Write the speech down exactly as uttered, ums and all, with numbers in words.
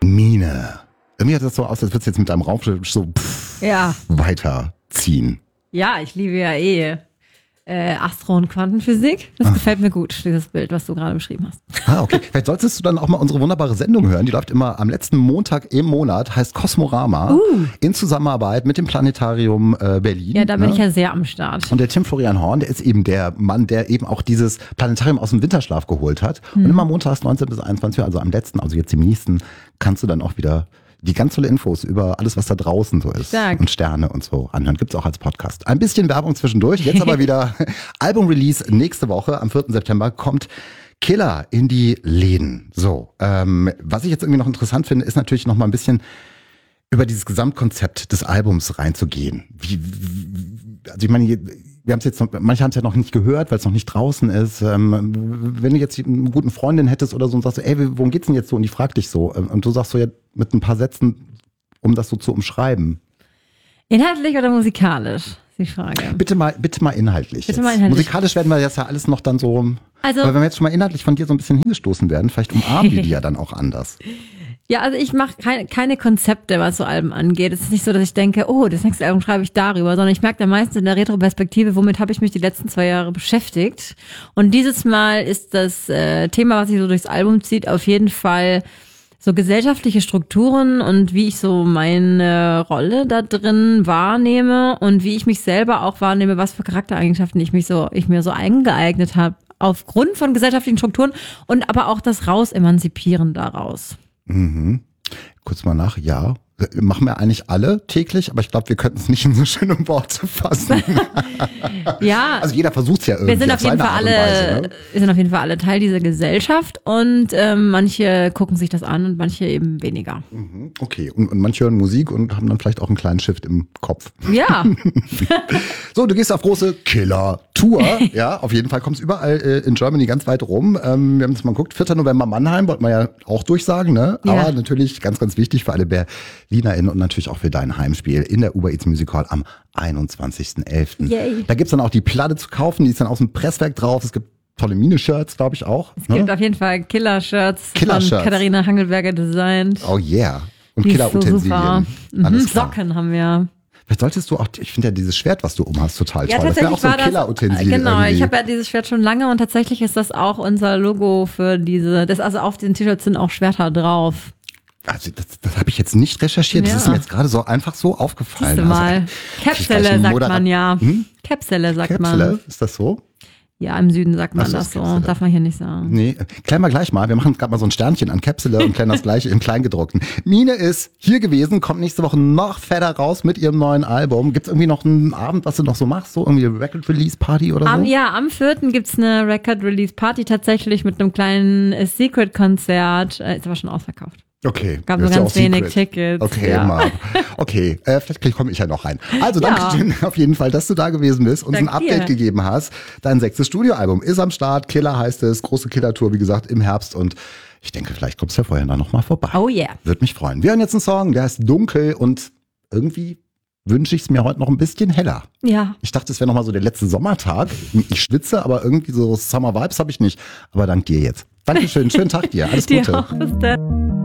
Mine. Irgendwie hat das so aus, als würdest du jetzt mit deinem Raumschiff so pff, ja. weiterziehen. Ja, ich liebe ja eh äh, Astro- und Quantenphysik. Das ah. gefällt mir gut, dieses Bild, was du gerade beschrieben hast. Ah, okay. Vielleicht solltest du dann auch mal unsere wunderbare Sendung hören. Die läuft immer am letzten Montag im Monat, heißt Kosmorama, uh. in Zusammenarbeit mit dem Planetarium äh, Berlin. Ja, da bin ne? ich ja sehr am Start. Und der Tim Florian Horn, der ist eben der Mann, der eben auch dieses Planetarium aus dem Winterschlaf geholt hat. Hm. Und immer montags neunzehn bis einundzwanzig Uhr, also am letzten, also jetzt im nächsten, kannst du dann auch wieder die ganz tolle Infos über alles, was da draußen so ist. Stark. Und Sterne und so anhören. Gibt's auch als Podcast. Ein bisschen Werbung zwischendurch. Jetzt aber wieder Album-Release nächste Woche. Am vierten September kommt Killer in die Läden. So, ähm, was ich jetzt irgendwie noch interessant finde, ist natürlich noch mal ein bisschen über dieses Gesamtkonzept des Albums reinzugehen. Wie, wie, also ich meine, wir haben es jetzt noch, manche haben es ja noch nicht gehört, weil es noch nicht draußen ist. Ähm, wenn du jetzt eine gute Freundin hättest oder so und sagst, ey, worum geht's denn jetzt so? Und die fragt dich so. Und du sagst so ja mit ein paar Sätzen, um das so zu umschreiben. Inhaltlich oder musikalisch, ist die Frage. Bitte mal, bitte mal inhaltlich. Bitte mal inhaltlich. Musikalisch werden wir das ja alles noch dann so, also, weil wenn wir jetzt schon mal inhaltlich von dir so ein bisschen hingestoßen werden, vielleicht umarmen wir die ja dann auch anders. Ja, also ich mache keine, keine Konzepte, was so Alben angeht. Es ist nicht so, dass ich denke, oh, das nächste Album schreibe ich darüber, sondern ich merke dann meistens in der Retroperspektive, womit habe ich mich die letzten zwei Jahre beschäftigt. Und dieses Mal ist das äh, Thema, was sich so durchs Album zieht, auf jeden Fall so gesellschaftliche Strukturen und wie ich so meine Rolle da drin wahrnehme und wie ich mich selber auch wahrnehme, was für Charaktereigenschaften ich mich so, ich mir so eingeeignet habe aufgrund von gesellschaftlichen Strukturen und aber auch das Raus-Emanzipieren daraus. Mhm. Kurz mal nach, ja. Machen wir eigentlich alle täglich, aber ich glaube, wir könnten es nicht in so schöne Worte fassen. Ja. Also jeder versucht es ja irgendwie. Wir sind auf, auf jeden Fall alle, Weise, ne? Wir sind auf jeden Fall alle Teil dieser Gesellschaft und ähm, manche gucken sich das an und manche eben weniger. Okay, und, und manche hören Musik und haben dann vielleicht auch einen kleinen Shift im Kopf. Ja. So, du gehst auf große Killer-Tour. Ja, auf jeden Fall kommst überall äh, in Germany ganz weit rum. Ähm, wir haben es mal geguckt, vierter November Mannheim, wollten wir ja auch durchsagen, ne? Ja. Aber natürlich ganz, ganz wichtig für alle BerlinerInnen und natürlich auch für dein Heimspiel in der Uber Eats Music Hall am einundzwanzigsten elften Yay. Da gibt's dann auch die Platte zu kaufen, die ist dann aus dem Presswerk drauf. Es gibt tolle Mine-Shirts, glaube ich auch. Es ne? gibt auf jeden Fall Killer-Shirts Killer von Katharina Hangelberger designt. Oh yeah. Und die Killer-Utensilien. So mhm. Socken haben wir. Vielleicht solltest du auch, ich finde ja dieses Schwert, was du umhast, total ja, toll. Das wäre auch so ein Killer-Utensil. Genau, irgendwie. ich habe ja dieses Schwert schon lange und tatsächlich ist das auch unser Logo für diese, das also auf den T-Shirts sind auch Schwerter drauf. Also das, das habe ich jetzt nicht recherchiert, ja. Das ist mir jetzt gerade so einfach so aufgefallen. Siehst du mal. Also, Käpsele sagt Moderat- man ja. Hm? Käpsele sagt Käpsele, man. ist das so? Ja, im Süden sagt man Ach so, das ist so. Käpsele. Darf man hier nicht sagen. Nee, klären wir gleich mal. Wir machen gerade mal so ein Sternchen an Käpsele und klären das gleiche im Kleingedruckten. Mine ist hier gewesen, kommt nächste Woche noch fetter raus mit ihrem neuen Album. Gibt's irgendwie noch einen Abend, was du noch so machst? So irgendwie eine Record-Release-Party oder so? Am, ja, am vierten gibt's eine Record-Release-Party tatsächlich mit einem kleinen äh, Secret-Konzert. Äh, ist aber schon ausverkauft. Okay. Gab nur ist ganz ja wenig Secret. Tickets. Okay, ja. mal. Okay, äh, vielleicht komme ich ja noch rein. Also Ja. danke schön auf jeden Fall, dass du da gewesen bist, uns ein Danke dir. Update gegeben hast. Dein sechstes Studioalbum ist am Start. Killer heißt es. Große Killer-Tour, wie gesagt, im Herbst. Und ich denke, vielleicht kommst du ja vorher dann noch mal vorbei. Oh yeah. Würde mich freuen. Wir hören jetzt einen Song, der heißt Dunkel und irgendwie wünsche ich es mir heute noch ein bisschen heller. Ja. Ich dachte, es wäre noch mal so der letzte Sommertag. Ich schwitze, aber irgendwie so Summer Vibes habe ich nicht. Aber dank dir jetzt. Dankeschön, schönen Tag dir. Alles Dir Gute. auch. Bis dann.